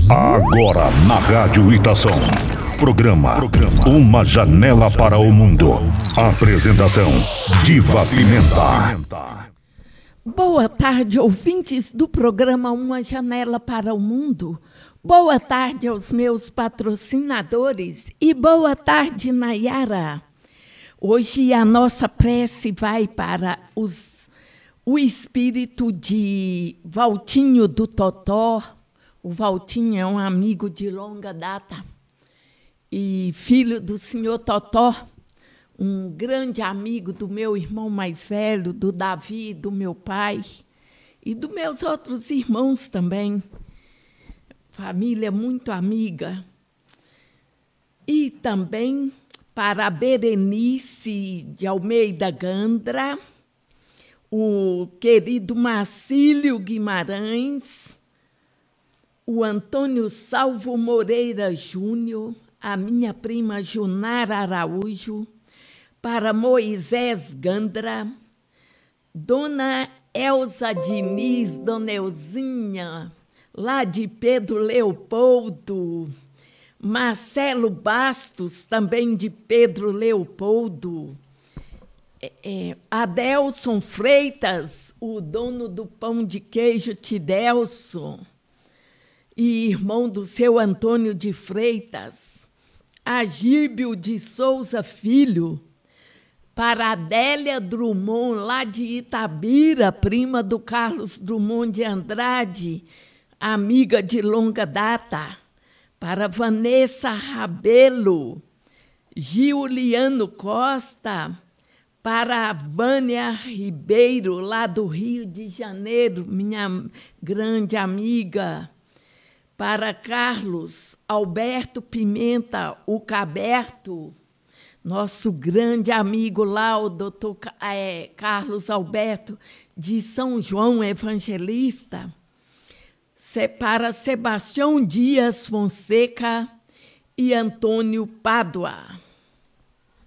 Agora na Rádio Itação. Programa Uma Janela para o Mundo. Apresentação Diva Pimenta. Boa tarde, ouvintes do programa Uma Janela para o Mundo. Boa tarde aos meus patrocinadores e boa tarde, Nayara. Hoje a nossa prece vai para o espírito de Valtinho do Totó. O Valtinho é um amigo de longa data e filho do senhor Totó, um grande amigo do meu irmão mais velho, do Davi, do meu pai e dos meus outros irmãos também. Família muito amiga. E também para a Berenice de Almeida Gandra, o querido Marcílio Guimarães, o Antônio Salvo Moreira Júnior, a minha prima Junara Araújo, para Moisés Gandra, Dona Elza Diniz, Dona Elzinha, lá de Pedro Leopoldo, Marcelo Bastos, também de Pedro Leopoldo, Adelson Freitas, o dono do pão de queijo Tidelson, e irmão do seu Antônio de Freitas, Agíbio de Souza Filho, para Adélia Drummond, lá de Itabira, prima do Carlos Drummond de Andrade, amiga de longa data, para Vanessa Rabelo, Giuliano Costa, para a Vânia Ribeiro, lá do Rio de Janeiro, minha grande amiga, para Carlos Alberto Pimenta, o Caberto, nosso grande amigo lá, o doutor Carlos Alberto, de São João Evangelista, para Sebastião Dias Fonseca e Antônio Pádua.